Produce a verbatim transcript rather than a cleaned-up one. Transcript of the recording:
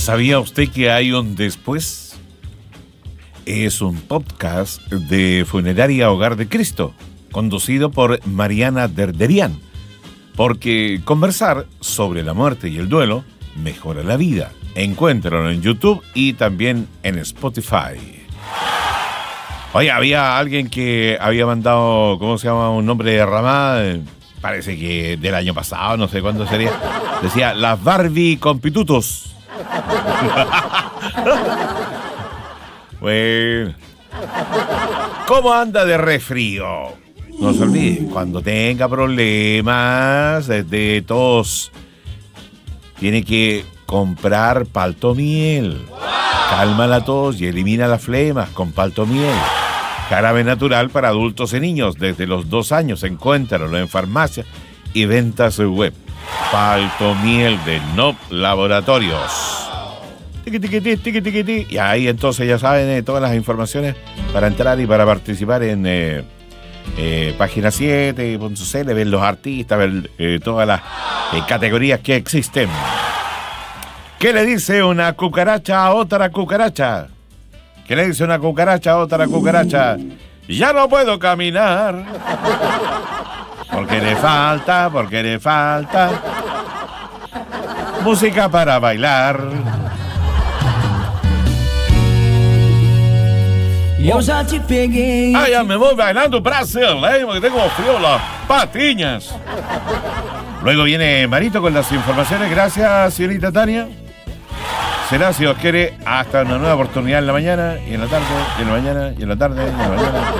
¿Sabía usted que hay un después? Es un podcast de Funeraria Hogar de Cristo, conducido por Mariana Derderian, porque conversar sobre la muerte y el duelo mejora la vida. Encuéntralo en YouTube y también en Spotify. Oye, había alguien que había mandado, ¿cómo se llama? Un nombre de ramada, parece que del año pasado, no sé cuándo sería. Decía, las Barbie con pitutos. Bueno. ¿Cómo anda de resfrío? No se olvide, cuando tenga problemas de tos, tiene que comprar Paltomiel. Calma la tos y elimina las flemas con Paltomiel. Jarabe natural para adultos y niños desde los dos años. Encuéntralo en farmacia y ventas web. Paltomiel de Nop Laboratorios. Tiqui, tiqui, tiqui, tiqui, tiqui, tiqui. Y ahí entonces ya saben eh, todas las informaciones para entrar y para participar en eh, eh, página siete punto c l, ver los artistas, ver eh, todas las eh, categorías que existen. ¿Qué le dice una cucaracha a otra cucaracha? ¿Qué le dice una cucaracha a otra cucaracha? Ya no puedo caminar. Porque le falta, porque le falta música para bailar. Eu já te peguei. Ah, ya me voy bailando brasileño porque tengo frío las patiñas. Luego viene Marito con las informaciones. Gracias, señorita Tania. Será, si Dios quiere, hasta una nueva oportunidad en la mañana y en la tarde, y en la mañana y en la tarde y en la mañana.